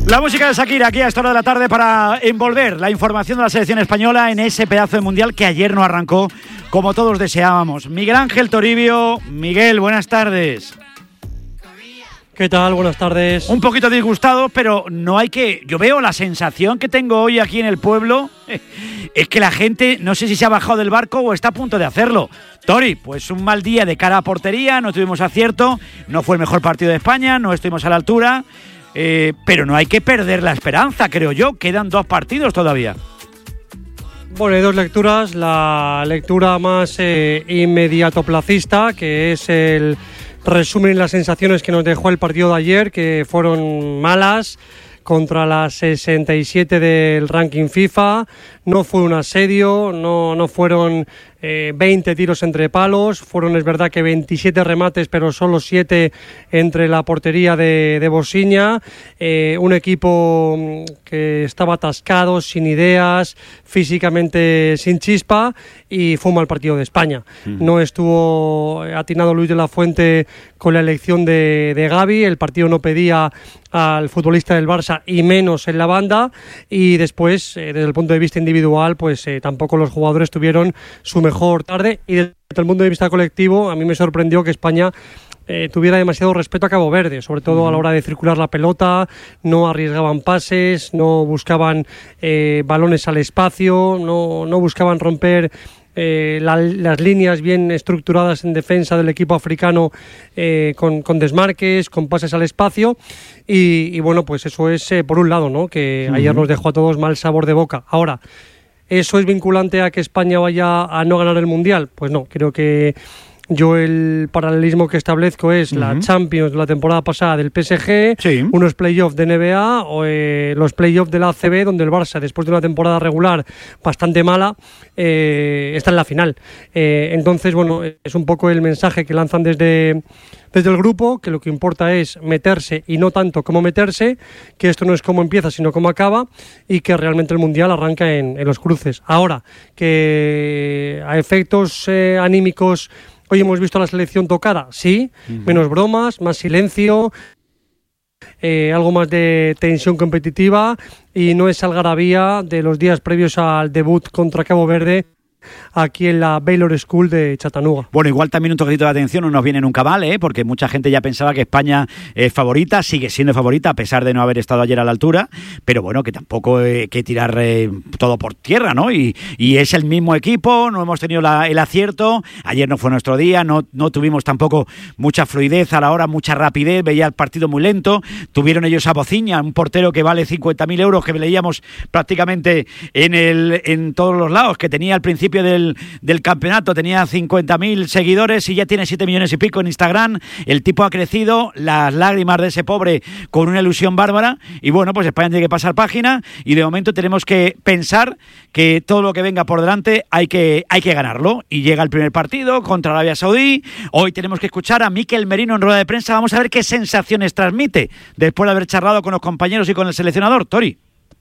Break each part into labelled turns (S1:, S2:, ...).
S1: La música de Shakira aquí a esta hora de la tarde para envolver la información de la selección española en ese pedazo de mundial que ayer no arrancó como todos deseábamos. Miguel Ángel Toribio. Miguel, buenas tardes.
S2: ¿Qué tal? Buenas tardes.
S1: Un poquito disgustado, pero no hay que... Yo veo la sensación que tengo hoy aquí en el pueblo, es que la gente, no sé si se ha bajado del barco o está a punto de hacerlo. Tori, pues un mal día de cara a portería, no tuvimos acierto, no fue el mejor partido de España, no estuvimos a la altura, pero no hay que perder la esperanza, creo yo. Quedan 2 partidos todavía.
S2: Bueno, hay 2 lecturas. La lectura más inmediatoplacista, que es el resumen y las sensaciones que nos dejó el partido de ayer, que fueron malas, contra las 67 del ranking FIFA. No fue un asedio, no fueron 20 tiros entre palos, fueron, es verdad, que 27 remates, pero solo 7 entre la portería de Bosnia. Un equipo que estaba atascado, sin ideas, físicamente sin chispa, y fue un mal partido de España. No estuvo atinado Luis de la Fuente con la elección de Gavi. El partido no pedía al futbolista del Barça, y menos en la banda, y después, desde el punto de vista individual, pues tampoco los jugadores tuvieron su mejor tarde, y desde el punto de vista colectivo a mí me sorprendió que España tuviera demasiado respeto a Cabo Verde, sobre todo a la hora de circular la pelota. No arriesgaban pases, no buscaban balones al espacio, no buscaban romper las líneas bien estructuradas en defensa del equipo africano, con desmarques, con pases al espacio, y bueno, pues eso es por un lado, ¿no?, que ayer nos dejó a todos mal sabor de boca. Ahora, ¿eso es vinculante a que España vaya a no ganar el Mundial? Pues no, creo que yo el paralelismo que establezco es la Champions de la temporada pasada del PSG, unos playoffs de NBA, o los playoffs de la ACB, donde el Barça, después de una temporada regular bastante mala, está en la final. Entonces, bueno, es un poco el mensaje que lanzan desde el grupo, que lo que importa es meterse y no tanto cómo meterse, que esto no es cómo empieza sino cómo acaba, y que realmente el Mundial arranca en los cruces. Ahora, que a efectos anímicos hoy hemos visto a la selección tocada, sí, menos bromas, más silencio, algo más de tensión competitiva, y no esa algarabía de los días previos al debut contra Cabo Verde aquí en la Baylor School de Chattanooga.
S1: Bueno, igual también un toquecito de atención no nos viene nunca mal, porque mucha gente ya pensaba que España es favorita, sigue siendo favorita a pesar de no haber estado ayer a la altura, pero bueno, que tampoco hay que tirar todo por tierra, ¿no? Y es el mismo equipo, no hemos tenido el acierto, ayer no fue nuestro día, no tuvimos tampoco mucha fluidez a la hora, mucha rapidez, veía el partido muy lento, tuvieron ellos a Bociña, un portero que vale 50.000 euros, que leíamos prácticamente en todos los lados, que tenía al principio del campeonato, tenía 50.000 seguidores y ya tiene 7 millones y pico en Instagram. El tipo ha crecido, las lágrimas de ese pobre con una ilusión bárbara, y bueno, pues España tiene que pasar página, y de momento tenemos que pensar que todo lo que venga por delante hay que ganarlo, y llega el primer partido contra Arabia Saudí. Hoy tenemos que escuchar a Mikel Merino en rueda de prensa, vamos a ver qué sensaciones transmite después de haber charlado con los compañeros y con el seleccionador. Tori.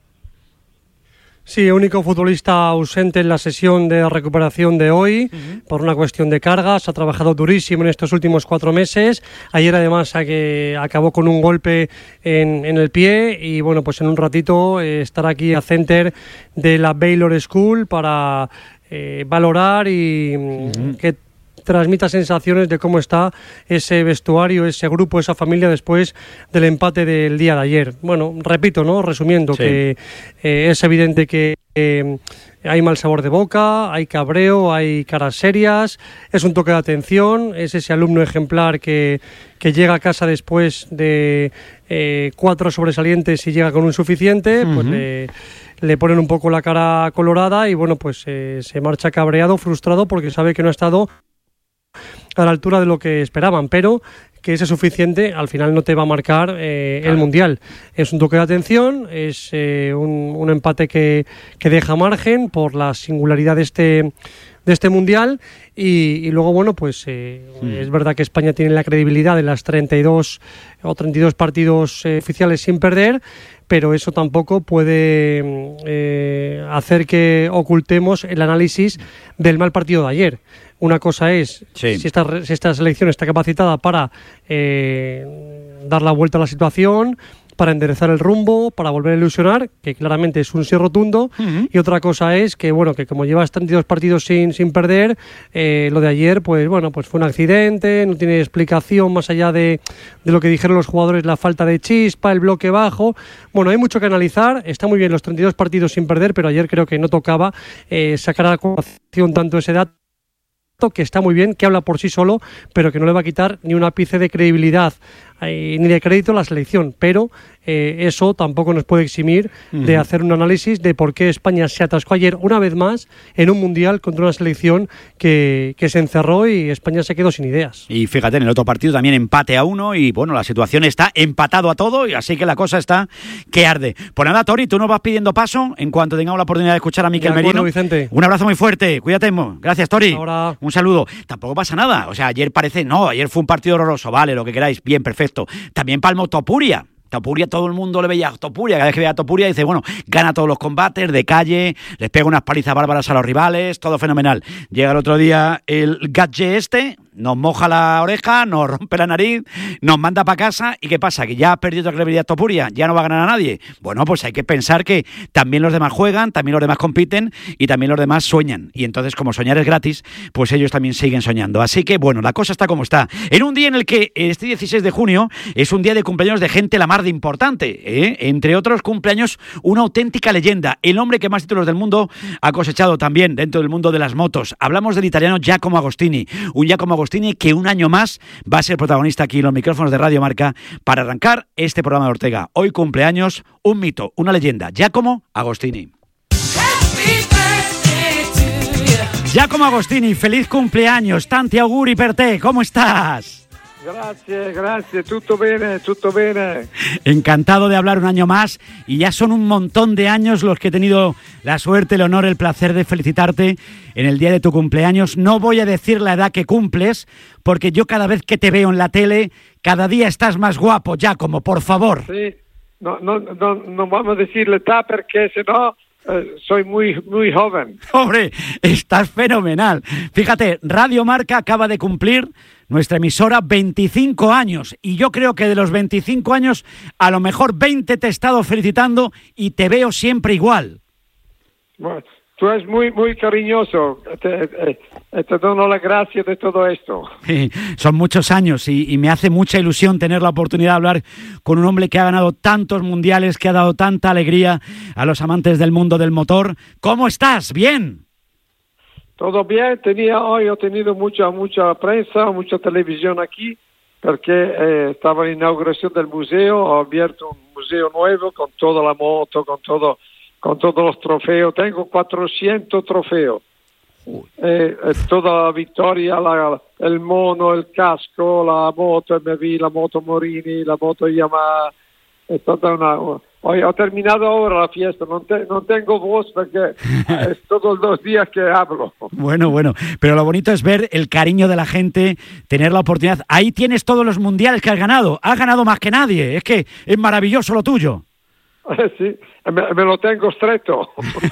S2: Sí, único futbolista ausente en la sesión de recuperación de hoy, por una cuestión de cargas. Ha trabajado durísimo en estos últimos 4 meses. Ayer, además, acabó con un golpe en el pie, y bueno, pues en un ratito estará aquí a center de la Baylor School para valorar y que transmita sensaciones de cómo está ese vestuario, ese grupo, esa familia después del empate del día de ayer. Bueno, repito, ¿no?, resumiendo, que es evidente que hay mal sabor de boca, hay cabreo, hay caras serias, es un toque de atención, es ese alumno ejemplar que llega a casa después de 4 sobresalientes y llega con un suficiente, pues le ponen un poco la cara colorada, y bueno, pues se marcha cabreado, frustrado, porque sabe que no ha estado a la altura de lo que esperaban, pero que ese suficiente al final no te va a marcar el Mundial. Es un toque de atención, es un empate que deja margen por la singularidad de este Mundial, y luego, bueno, pues es verdad que España tiene la credibilidad de las 32 partidos oficiales sin perder, pero eso tampoco puede hacer que ocultemos el análisis del mal partido de ayer. Una cosa es si esta selección está capacitada para dar la vuelta a la situación, para enderezar el rumbo, para volver a ilusionar, que claramente es un sí rotundo. Y otra cosa es que, bueno, que como llevas 32 partidos sin perder, lo de ayer, pues bueno, pues fue un accidente, no tiene explicación más allá de lo que dijeron los jugadores, la falta de chispa, el bloque bajo. Bueno, hay mucho que analizar. Está muy bien los 32 partidos sin perder, pero ayer creo que no tocaba sacar a la colación tanto ese dato, que está muy bien, que habla por sí solo, pero que no le va a quitar ni un ápice de credibilidad ni de crédito a la selección. Pero eso tampoco nos puede eximir de hacer un análisis de por qué España se atascó ayer una vez más en un mundial contra una selección que se encerró y España se quedó sin ideas.
S1: Y fíjate, en el otro partido también empate a 1 y bueno, la situación está empatado a todo y así que la cosa está que arde. Pues nada, Tori, tú nos vas pidiendo paso en cuanto tengamos la oportunidad de escuchar a Miquel Merino.
S2: Vicente.
S1: Un abrazo muy fuerte, cuídate. Gracias, Tori.
S2: Ahora.
S1: Un saludo. Tampoco pasa nada, o sea, ayer ayer fue un partido horroroso, vale, lo que queráis, bien, perfecto. También palmó Topuria. Topuria, todo el mundo le veía a Topuria. Cada vez que veía a Topuria dice, bueno, gana todos los combates de calle, les pega unas palizas bárbaras a los rivales, todo fenomenal. Llega el otro día el gadget nos moja la oreja, nos rompe la nariz, nos manda para casa y ¿qué pasa? ¿Que ya ha perdido la credibilidad Topuria? ¿Ya no va a ganar a nadie? Bueno, pues hay que pensar que también los demás juegan, también los demás compiten y también los demás sueñan. Y entonces, como soñar es gratis, pues ellos también siguen soñando. Así que, bueno, la cosa está como está. En un día en el que este 16 de junio es un día de cumpleaños de gente la mar de importante, entre otros cumpleaños una auténtica leyenda, el hombre que más títulos del mundo ha cosechado también dentro del mundo de las motos. Hablamos del italiano Giacomo Agostini, un Giacomo Agostini que un año más va a ser protagonista aquí en los micrófonos de Radio Marca para arrancar este programa de Ortega. Hoy cumpleaños, un mito, una leyenda, Giacomo Agostini. Giacomo Agostini, feliz cumpleaños, tanti auguri per te, ¿cómo estás?
S3: Gracias, tutto bene.
S1: Encantado de hablar un año más y ya son un montón de años los que he tenido la suerte, el honor, el placer de felicitarte en el día de tu cumpleaños. No voy a decir la edad que cumples porque yo cada vez que te veo en la tele, cada día estás más guapo, Giacomo, por favor.
S3: Sí, no vamos a decir la edad porque si no... soy muy joven.
S1: Hombre, estás fenomenal. Fíjate, Radio Marca acaba de cumplir, nuestra emisora, 25 años. Y yo creo que de los 25 años, a lo mejor 20 te he estado felicitando y te veo siempre igual.
S3: Bueno, tú eres muy cariñoso. Te doy las gracias de todo esto.
S1: Son muchos años y me hace mucha ilusión tener la oportunidad de hablar con un hombre que ha ganado tantos mundiales, que ha dado tanta alegría a los amantes del mundo del motor. ¿Cómo estás? ¿Bien?
S3: Todo bien. Hoy he tenido mucha prensa, mucha televisión aquí, porque estaba en la inauguración del museo. He abierto un museo nuevo con toda la moto, con todos los trofeos. Tengo 400 trofeos. Toda la victoria, el mono, el casco, la moto MV, la moto Morini, la moto Yamaha. Es toda hoy he terminado ahora la fiesta, no tengo voz porque es todos los días que hablo.
S1: Bueno, pero lo bonito es ver el cariño de la gente, tener la oportunidad. Ahí tienes todos los mundiales que has ganado más que nadie, es que es maravilloso lo tuyo.
S3: Sí, me lo tengo estrecho.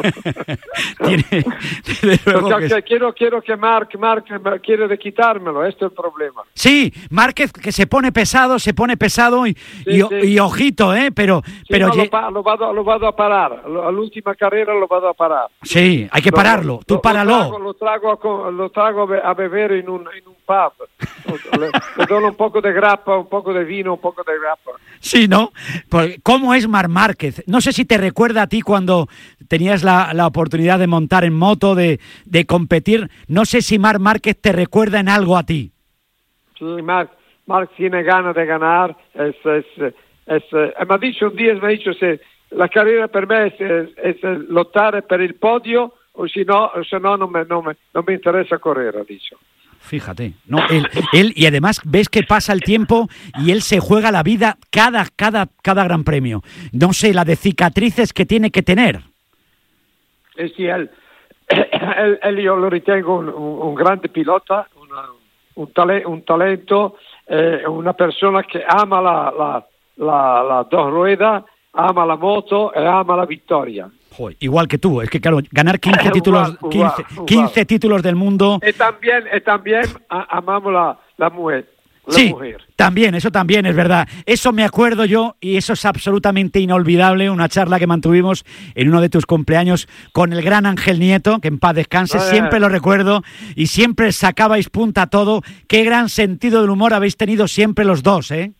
S3: Quiero que Marc quiere quitármelo, este es el problema.
S1: Sí, Márquez que se pone pesado y ojito, pero
S3: lo vado a parar. La última carrera lo vado a parar.
S1: Sí, hay que pararlo. Tú páralo.
S3: Lo trago a beber en un pub. Le doy un poco de grappa, un poco de vino, un poco de grappa.
S1: Sí, ¿no? ¿Cómo es Marc Márquez? No sé si te recuerda a ti cuando tenías la oportunidad de montar en moto, de competir. No sé si Marc Márquez te recuerda en algo a ti.
S3: Sí, Marc tiene ganas de ganar. Me ha dicho un día, la carrera per me es lottare per il podio, o si no non me interesa correr, ha dicho.
S1: Fíjate, no, él y además ves que pasa el tiempo y él se juega la vida cada gran premio. No sé, la de cicatrices que tiene que tener.
S3: Sí, él yo lo ritengo un grande pilota, un talento, una persona que ama la dos ruedas, ama la moto e ama la vittoria.
S1: Joder, igual que tú, es que claro, ganar 15 títulos, 15 títulos del mundo.
S3: Y también amamos la mujer.
S1: Sí,
S3: mujer.
S1: también, eso también es verdad. Eso me acuerdo yo y eso es absolutamente inolvidable, una charla que mantuvimos en uno de tus cumpleaños con el gran Ángel Nieto, que en paz descanse, siempre lo recuerdo y siempre sacabais punta a todo. Qué gran sentido del humor habéis tenido siempre los dos, ¿eh?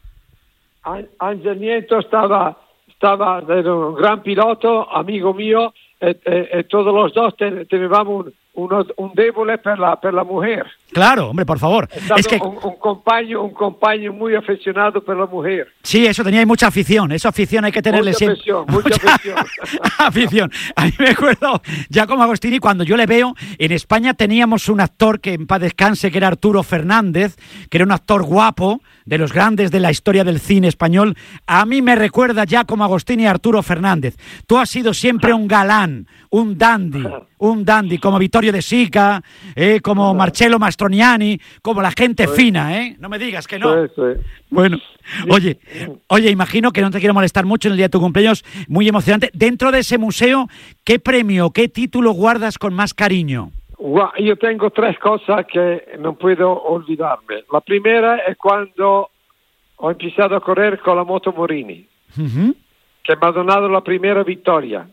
S3: Ángel Nieto era un gran piloto, amigo mío, y todos los dos teníamos un débole per la mujer.
S1: Claro, hombre, por favor.
S3: Es que un compañero muy aficionado por la mujer.
S1: Sí, eso teníais mucha afición. Esa afición hay que tenerle siempre.
S3: Mucha afición.
S1: Afición. A mí me acuerdo, Giacomo Agostini, cuando yo le veo, en España teníamos un actor que en paz descanse, que era Arturo Fernández, que era un actor guapo, de los grandes de la historia del cine español. A mí me recuerda Giacomo Agostini a Arturo Fernández. Tú has sido siempre un galán, un dandy, como Vittorio De Sica, como Marcello Mastroianni, como la gente fina, ¿eh? No me digas que no.
S3: Sí.
S1: Bueno, oye, imagino que no te quiero molestar mucho en el día de tu cumpleaños, muy emocionante. Dentro de ese museo, ¿qué premio, qué título guardas con más cariño?
S3: Yo tengo 3 cosas que no puedo olvidarme. La primera es cuando ho empezado a correr con la moto Morini, que me ha donado la primera victoria.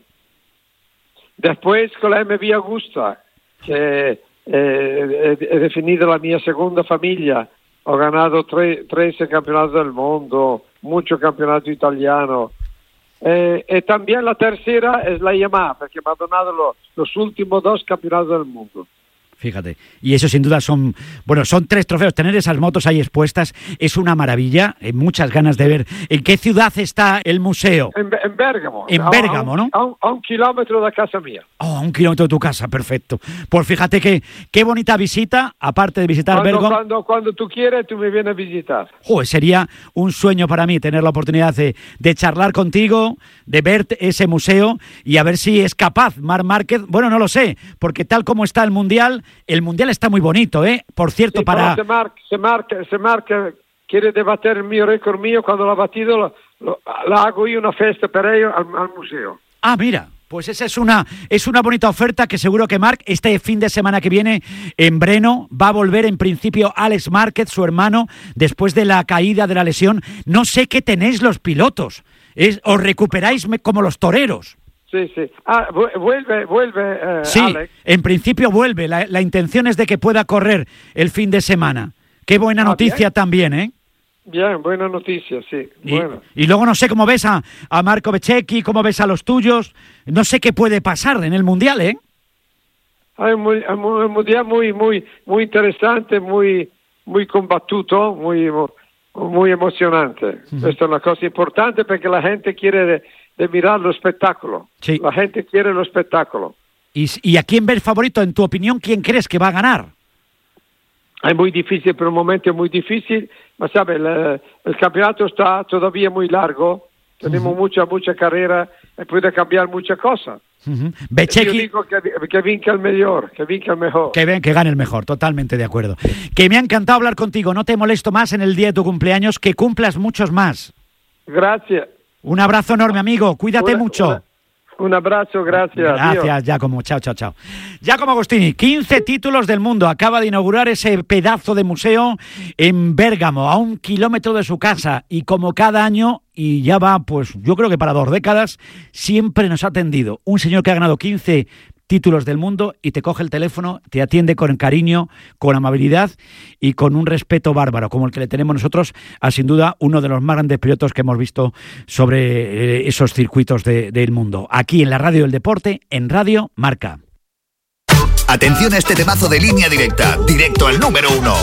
S3: Después con la MV Augusta, que he definido la mia segunda familia. Ho ganado 13 campeonatos del mundo, muchos campeonatos italianos. Y también la tercera es la Yamaha, porque me ha donado los últimos 2 campeonatos del mundo.
S1: Fíjate, y eso sin duda son 3 trofeos. Tener esas motos ahí expuestas es una maravilla. Muchas ganas de ver. ¿En qué ciudad está el museo?
S3: En Bérgamo.
S1: En Bérgamo, ¿no?
S3: A 1 kilómetro de casa mía.
S1: Oh, a 1 kilómetro de tu casa, perfecto. Pues fíjate qué bonita visita, aparte de visitar Bérgamo.
S3: Cuando tú quieres, tú me vienes a visitar.
S1: Sería un sueño para mí tener la oportunidad de charlar contigo, de ver ese museo y a ver si es capaz Marc Márquez. Bueno, no lo sé, porque tal como está el Mundial está muy bonito, ¿eh? Por cierto,
S3: sí,
S1: para...
S3: Se Marc quiere debater el récord mío, cuando lo ha batido, la hago yo una fiesta para ellos al museo.
S1: Ah, mira, pues esa es una bonita oferta que seguro que Marc, este fin de semana que viene en Breno, va a volver en principio Alex Márquez, su hermano, después de la caída de la lesión. No sé qué tenéis los pilotos, os recuperáis como los toreros.
S3: Sí. Vuelve
S1: sí,
S3: Alex.
S1: En principio vuelve. La intención es de que pueda correr el fin de semana. Qué buena noticia también, ¿eh?
S3: Bien, buena noticia, sí.
S1: Y luego no sé cómo ves a Marco Bezzecchi, cómo ves a los tuyos. No sé qué puede pasar en el Mundial, ¿eh?
S3: Es un Mundial muy interesante, muy combattuto, muy emocionante. Esto es una cosa importante porque la gente quiere de mirar lo espectáculo.
S1: Sí.
S3: La gente quiere lo espectáculo.
S1: ¿Y a quién ves favorito? En tu opinión, ¿quién crees que va a ganar?
S3: Es muy difícil, por un momento es muy difícil, pero ¿sabes? El campeonato está todavía muy largo, tenemos mucha carrera y puede cambiar muchas cosas.
S1: Bezzecchi,
S3: yo digo que vinca el mejor,
S1: que gane el mejor, totalmente de acuerdo. Que me ha encantado hablar contigo, no te molesto más en el día de tu cumpleaños, que cumplas muchos más.
S3: Gracias.
S1: Un abrazo enorme, amigo. Cuídate mucho.
S3: Un abrazo, gracias.
S1: Gracias, Giacomo. Chao. Giacomo Agostini, 15 títulos del mundo. Acaba de inaugurar ese pedazo de museo en Bérgamo, a 1 kilómetro de su casa. Y como cada año, y ya va, pues yo creo que para 2 décadas, siempre nos ha atendido. Un señor que ha ganado 15 títulos del mundo y te coge el teléfono, te atiende con cariño, con amabilidad y con un respeto bárbaro, como el que le tenemos nosotros a, sin duda, uno de los más grandes pilotos que hemos visto sobre esos circuitos del mundo. Aquí en la Radio del Deporte, en Radio Marca.
S4: Atención a este temazo de Línea Directa, directo al número 1.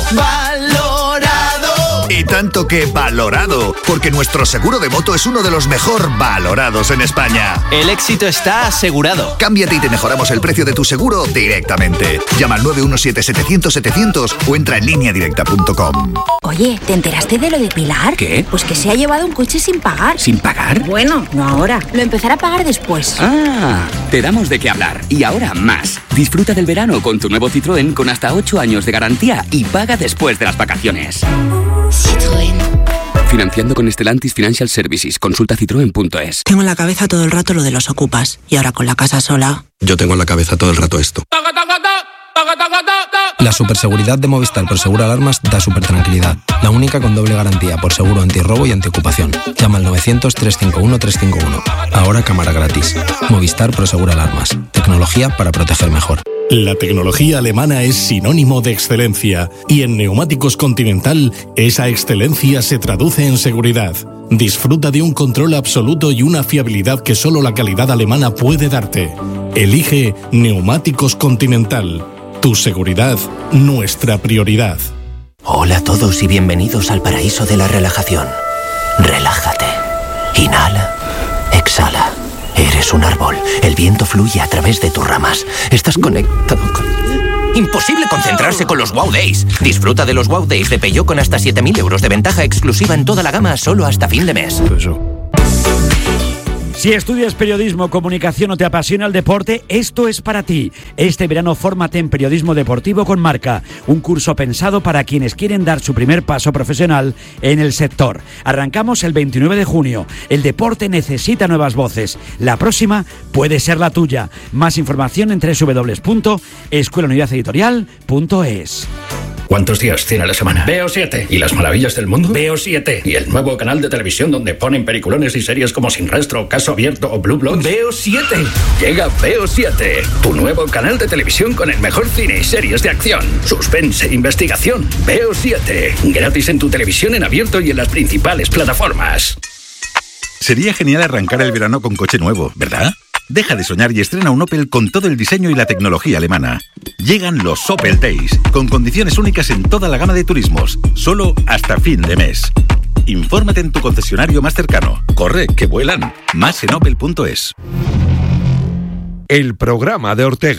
S4: ¡Valorado! Y tanto que valorado, porque nuestro seguro de moto es uno de los mejor valorados en España.
S5: El éxito está asegurado.
S4: Cámbiate y te mejoramos el precio de tu seguro directamente. Llama al 917-700-700 o entra en lineadirecta.com.
S6: Oye, ¿te enteraste de lo de Pilar?
S5: ¿Qué?
S6: Pues que se ha llevado un coche sin pagar.
S5: ¿Sin pagar?
S6: Bueno, no ahora. Lo empezará a pagar después.
S5: Ah, te damos de qué hablar. Y ahora más. Disfruta del verano con tu nuevo Citroën con hasta 8 años de garantía y paga después de las vacaciones.
S6: Citroën.
S5: Financiando con Stellantis Financial Services. Consulta citroen.es.
S7: Tengo en la cabeza todo el rato lo de los ocupas. Y ahora con la casa sola...
S8: Yo tengo en la cabeza todo el rato esto.
S7: La superseguridad de Movistar Prosegur Alarmas da supertranquilidad. La única con doble garantía por seguro antirrobo y antiocupación. Llama al 900-351-351. Ahora cámara gratis. Movistar Prosegur Alarmas. Tecnología para proteger mejor.
S8: La tecnología alemana es sinónimo de excelencia y en Neumáticos Continental esa excelencia se traduce en seguridad. Disfruta de un control absoluto y una fiabilidad que solo la calidad alemana puede darte. Elige Neumáticos Continental. Tu seguridad, nuestra prioridad.
S9: Hola a todos y bienvenidos al paraíso de la relajación. Relájate. Inhala. Exhala. Eres un árbol. El viento fluye a través de tus ramas. Estás conectado con... Imposible concentrarse con los Wow Days. Disfruta de los Wow Days de Peugeot con hasta 7.000 euros de ventaja exclusiva en toda la gama solo hasta fin de mes.
S1: Si estudias periodismo, comunicación o te apasiona el deporte, esto es para ti. Este verano fórmate en Periodismo Deportivo con Marca, un curso pensado para quienes quieren dar su primer paso profesional en el sector. Arrancamos el 29 de junio. El deporte necesita nuevas voces. La próxima puede ser la tuya. Más información en www.escuelaunidadeditorial.es.
S10: ¿Cuántos días tiene la semana? Veo 7. ¿Y las maravillas del mundo? Veo 7. ¿Y el nuevo canal de televisión donde ponen peliculones y series como Sin Rastro, Caso Abierto o Blue Bloods? Veo 7. Llega Veo 7, tu nuevo canal de televisión con el mejor cine y series de acción, suspense e investigación. Veo 7. Gratis en tu televisión en abierto y en las principales plataformas.
S11: Sería genial arrancar el verano con coche nuevo, ¿verdad? Deja de soñar y estrena un Opel con todo el diseño y la tecnología alemana. Llegan los Opel Days, con condiciones únicas en toda la gama de turismos, solo hasta fin de mes. Infórmate en tu concesionario más cercano. Corre, que vuelan. Más en opel.es.
S12: El programa de Ortega.